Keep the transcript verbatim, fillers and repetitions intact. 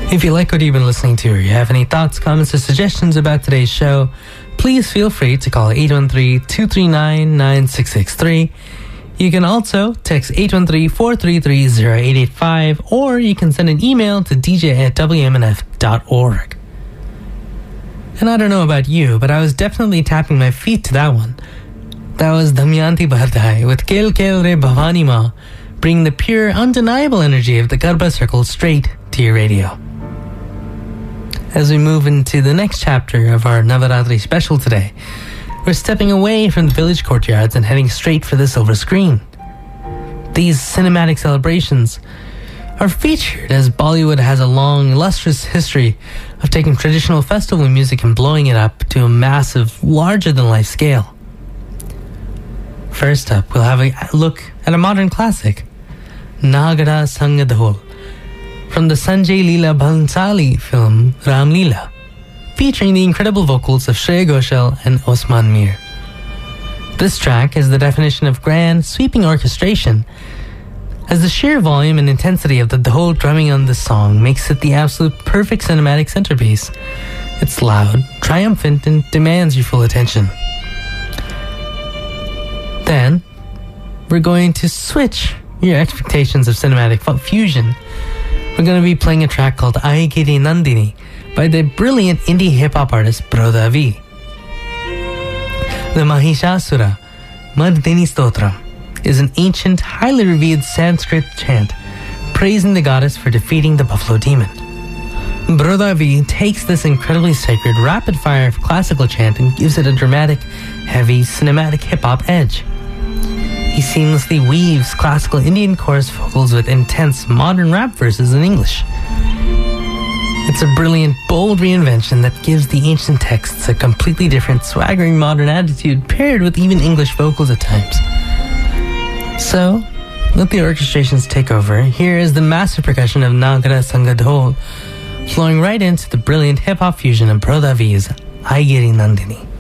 If you like what you've been listening to, or you have any thoughts, comments, or suggestions about today's show, please feel free to call eight one three, two three nine, nine six six three. You can also text eight one three, four three three, zero eight eight five, or you can send an email to d j at w m n f dot org. And I don't know about you, but I was definitely tapping my feet to that one. That was Damayanti Bardai with Kel Kel Re Bhavani Ma, bringing the pure, undeniable energy of the Garba Circle straight to your radio. As we move into the next chapter of our Navaratri special today, we're stepping away from the village courtyards and heading straight for the silver screen. These cinematic celebrations are featured as Bollywood has a long, illustrious history of taking traditional festival music and blowing it up to a massive, larger-than-life scale. First up, we'll have a look at a modern classic, Nagara Sanga Dhol, from the Sanjay Leela Bhansali film Ram Leela, featuring the incredible vocals of Shreya Ghoshal and Osman Mir. This track is the definition of grand, sweeping orchestration, as the sheer volume and intensity of the dhol drumming on this song makes it the absolute perfect cinematic centerpiece. It's loud, triumphant, and demands your full attention. Then, we're going to switch your expectations of cinematic fusion. We're going to be playing a track called Aigiri Nandini by the brilliant indie hip-hop artist Broda V. The Mahishasura Mardini Stotram is an ancient, highly revered Sanskrit chant praising the goddess for defeating the buffalo demon. Broda V takes this incredibly sacred, rapid-fire classical chant and gives it a dramatic, heavy, cinematic hip-hop edge. He seamlessly weaves classical Indian chorus vocals with intense modern rap verses in English. It's a brilliant, bold reinvention that gives the ancient texts a completely different, swaggering modern attitude paired with even English vocals at times. So, let the orchestrations take over. Here is the massive percussion of Nagara Sanga Dhol, flowing right into the brilliant hip-hop fusion of Broda V's Aigiri Nandini.